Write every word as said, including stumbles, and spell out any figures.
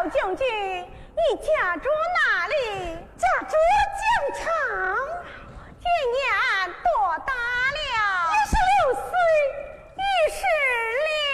将军，你家住哪里？ 家住江城。